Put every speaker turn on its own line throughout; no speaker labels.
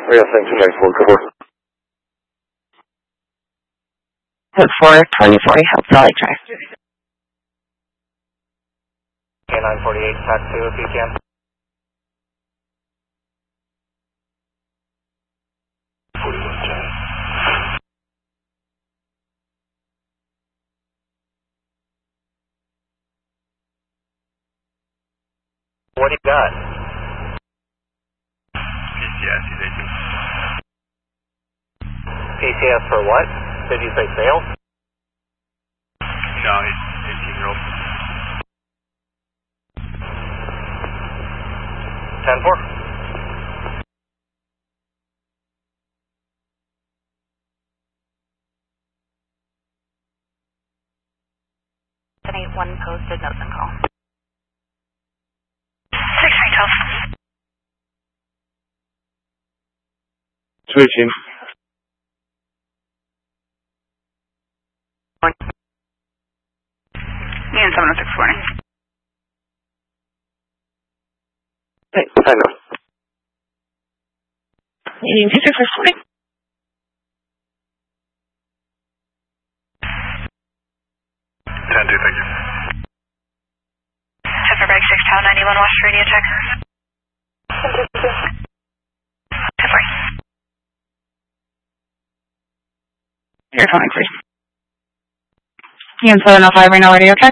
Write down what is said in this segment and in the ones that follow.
We got same 294, cover.
Code 4, 2040, help Valley Drive.
K948, tax 2 if you can. What do you got?
PCS, he's 18.
PCS for what? Did you say sales?
No, he's 18-year-old.
10-4.
One posted, notes and call.
218.
And 706 warning.
Hey, I know.
Meeting 2640.
Thank you.
Pepperberg 6 Town 91 Wash Radio check. 10-4.
You're calling, please. And 705 Reno Radio check.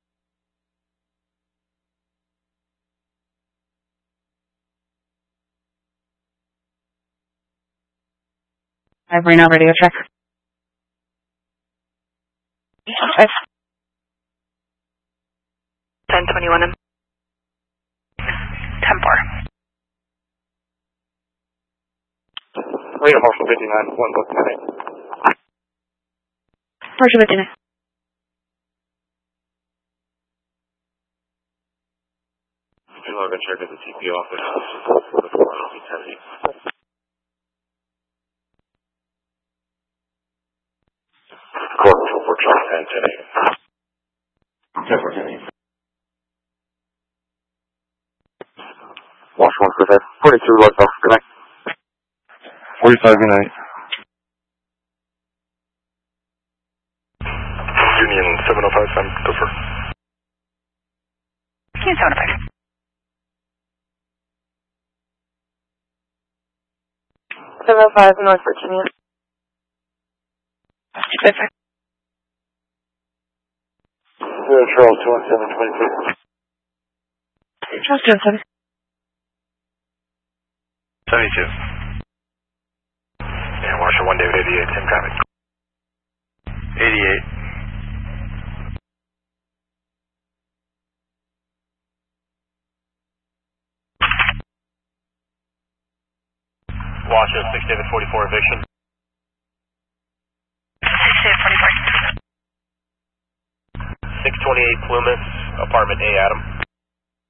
I have Reno Radio check. 5.
1021. 10-4.
Reno Marshall 59, 1 book 9.
Marshall 59.
I've been checked at the TP office for the 4 and I'll be 10-8. Court for Charlie 10-8. 10-4, 10-8. Wash 145. 42, Lloyd Bell. Good night. 45, good night.
Union 705, Sam Topher.
Union 705.
705 North Virginia. 255.
Charles 217, 23.
Charles 217.
72. Yeah, Marshall 1 David 88, same traffic. 88.
Washoe 6 David 44 eviction.
6 David 44.
628 Plumas, apartment A, Adam.